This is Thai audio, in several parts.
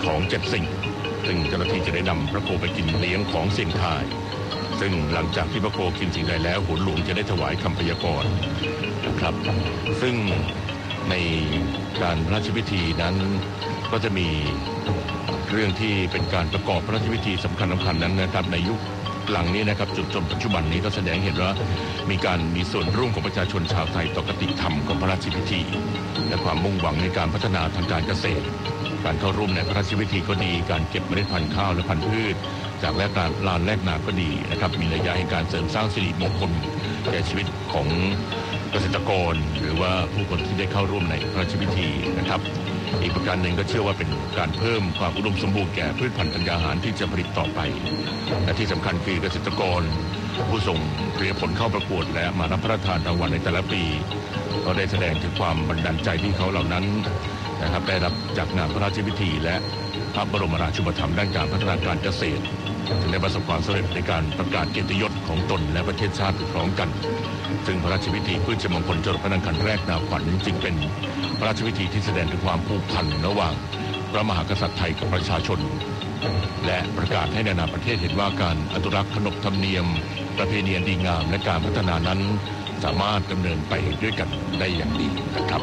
ของ7 สิ่งซึ่งเจ้าหน้าที่จะได้นำพระโคไปกินเลี้ยงของเสี่ยงทายซึ่งหลังจากที่พระโคกินสิ่งใดแล้วโหนหลวงจะได้ถวายคำพยากรณ์นะครับซึ่งในการพระราชพิธีนั้นก็จะมีเรื่องที่เป็นการประกอบพระราชพิธีสำคัญนั้นนะครับในยุคหลังนี้นะครับจนปัจจุบันนี้ก็แสดงเห็นว่ามีส่วนร่วมของประชาชนชาวไทยต่อกติธรรมของพระราชพิธีและความมุ่งหวังในการพัฒนาทางการเกษตรการเข้าร่วมในพระราชพิธีก็ดีการเก็บเมล็ดพันธุ์ข้าวและพันธุ์พืชจากลานแลกนาก็ดีนะครับมีนัยยะในการเสริมสร้างสิริมงคลแก่ชีวิตของเกษตรกรหรือว่าผู้คนที่ได้เข้าร่วมในพระราชพิธีนะครับอีกประการหนึ่งก็เชื่อว่าเป็นการเพิ่มความอุดมสมบูรณ์แก่พืชพันธุ์ธัญญาหารที่จะผลิตต่อไปและที่สำคัญคือเกษตรกรผู้ส่งผลิตผลเข้าประกวดและมารับพระราชทานรางวัลในแต่ละปีก็ได้แสดงถึงความบันดาลใจที่เขาเหล่านั้นนะครับได้รับจากงานพระราชพิธีและพระบรมราชูปถัมภ์ด้านการพัฒนาการเกษตรจึงได้ประสบความสำเร็จในการประกาศเกียรติยศของตนและประเทศชาติพร้อมกันซึ่งพระราชพิธีพืชมงคลจรดพระนางคันแรกนาขวัญจึงเป็นพระราชพิธีที่แสดงถึงความผูกพันระหว่างพระมหากษัตริย์ไทยกับประชาชนและประกาศให้นานาประเทศเห็นว่าการอนุรักษ์ขนบธรรมเนียมประเพณีอันดีงามและการพัฒนานั้นสามารถดำเนินไปด้วยกันได้อย่างดีนะครับ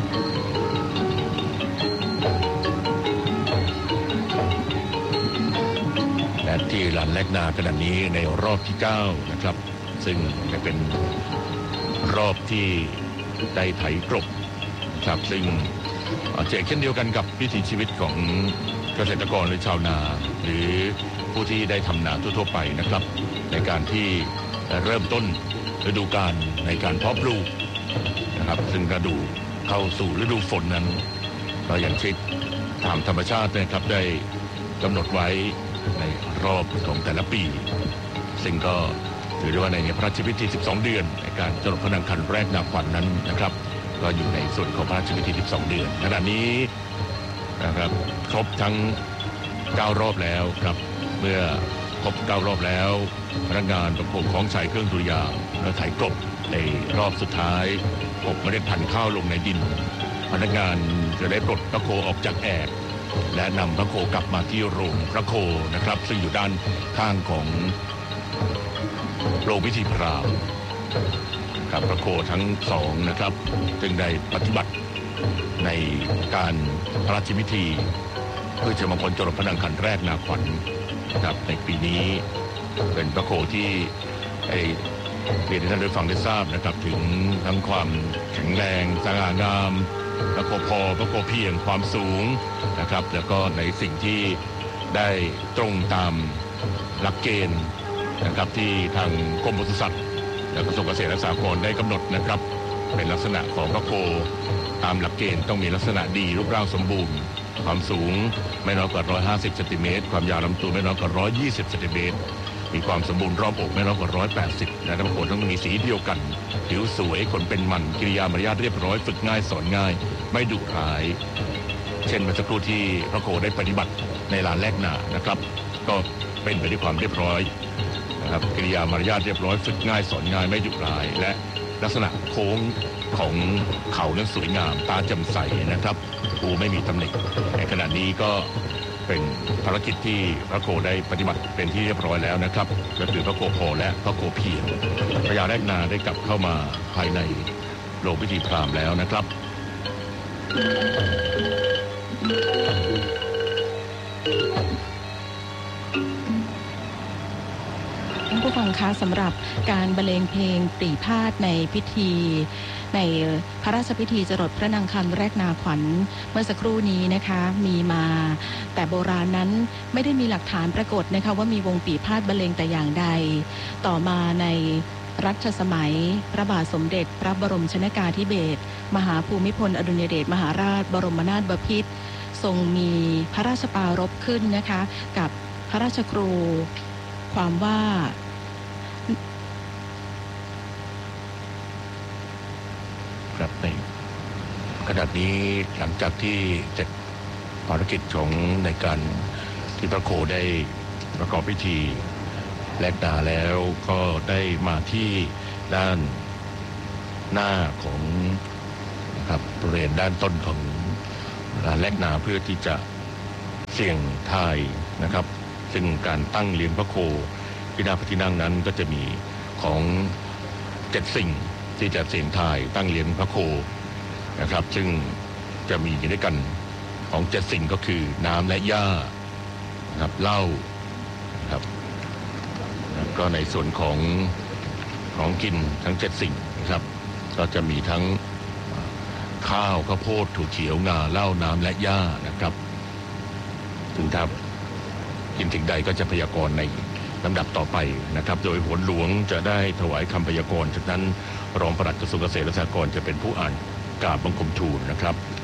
และที่ลานแลกนาขณะนี้ในรอบที่9นะครับซึ่งเป็นรอบที่ได้ไถกลบครับซึ่งเช่นเดียวกันกับวิถีชีวิตของเกษตรกรหรือชาวนาหรือผู้ที่ได้ทำนาทั่วๆไปนะครับในการที่เริ่มต้นฤดูกาลในการเพาะปลูกนะครับซึ่งฤดูเข้าสู่ฤดูฝนนั้นก็อย่างเช่นตามธรรมชาตินะครับได้กำหนดไว้ในรอบของแต่ละปีซึ่งก็ถือได้ว่าในพระราชพิธี12เดือนในการจรดพระนางคันแรกนาขวัญนั้นนะครับก็อยู่ในส่วนของพระราชพิธี12เดือนขณะนี้นะครับครบทั้ง9รอบแล้วครับเมื่อครบ9รอบแล้วพนักงานประกอบของใช้เครื่องดุริยางค์และไถกลบในรอบสุดท้ายอบเมล็ดพันธุ์ข้าวลงในดินพนักงานจะได้ปลดพระโคออกจากแอกและนำพระโคกลับมาที่โรงพระโคนะครับซึ่งอยู่ด้านข้างของโรงพิธีพราหมณ์กับพระโคทั้งสองนะครับจึงได้ปฏิบัติในการพระราชพิธีเพื่อจะมงคลจรดพระนางคันแรกนาขวัญนะครับในปีนี้เป็นพระโคที่เรียนให้ท่านได้ฟังได้ทราบนะครับถึงทั้งความแข็งแรงสง่างามพระโคพอพระโคเพียงความสูงนะครับแล้วก็ในสิ่งที่ได้ตรงตามหลักเกณฑ์นะครับที่ทางกรมปศุสัตว์และกระทรวงเกษตรและสหกรณ์ได้กำหนดนะครับเป็นลักษณะของพระโคตามหลักเกณฑ์ต้องมีลักษณะดีรูปร่างสมบูรณ์ความสูงไม่น้อยกว่า150เซนติเมตรความยาวลำตัวไม่น้อยกว่า120เซนติเมตรมีความสมบูรณ์รอบอกไม่น้อยกว่า180และพระโคต้องมีสีเดียวกันผิวสวยขนเป็นมันกิริยามารยาทเรียบร้อยฝึกง่ายสอนง่ายไม่ดุร้ายเช่นเมื่อสักครู่ที่พระโคได้ปฏิบัติในลานแลกนานะครับก็เป็นไปด้วยความเรียบร้อยนะครับกิริยามารยาทเรียบร้อยฝึกง่ายสอนง่ายไม่ดุร้ายและลักษณะโค้งของเขานั้นสวยงามตาแจ่มใสนะครับภูไม่มีตำหนิในขณะนี้ก็เป็นภารกิจที่พระโคได้ปฏิบัติเป็นที่เรียบร้อยแล้วนะครับก็คือพระโคพอและพระโคเพียรพญาแลกนาได้กลับเข้ามาภายในโรงพิธีพราหมณ์แล้วนะครับท่านผู้ฟังคะสำหรับการบรรเลงเพลงปรีพาทย์ในพิธีในพระราชพิธีจรดพระนางคันแรกนาขวัญเมื่อสักครู่นี้นะคะมีมาแต่โบราณนั้นไม่ได้มีหลักฐานปรากฏนะคะว่ามีวงปรีพาทย์บรรเลงแต่อย่างใดต่อมาในรัชสมัยพระบาทสมเด็จพระบรมชนกาธิเบศรมหาภูมิพลอดุลยเดชมหาราชบรมนาถบพิตรทรงมีพระราชปรารภขึ้นนะคะกับพระราชครูความว่าครับในขณะนี้หลังจากที่เสร็จภารกิจของในการที่พระโคได้ประกอบพิธีแลกนาแล้วก็ได้มาที่ด้านหน้าของนะครับบริเวณด้านต้นของลานแลกนาเพื่อที่จะเสี่ยงทายนะครับซึ่งการตั้งเลี้ยงพระโคที่หน้าพระที่นั่งนั้นก็จะมีของ7สิ่งที่จะเสี่ยงทายตั้งเลี้ยงพระโคนะครับซึ่งจะมีอยู่ด้วยกันของ7สิ่งก็คือน้ำและหญ้านะครับเหล้านะครับก็ในส่วนของกินทั้ง7สิ่งนะครับก็จะมีทั้งข้าวข้าวโพดถั่วเขียวงาเหล้าน้ำและหญ้านะครับถึงถ้ากินสิ่งใดก็จะพยากรณ์ในลำดับต่อไปนะครับโดยโหนหลวงจะได้ถวายคำพยากรณ์จากนั้นรองปลัดกระทรวงเกษตรและสหกรณ์จะเป็นผู้อ่านกราบบังคมทูลนะครับ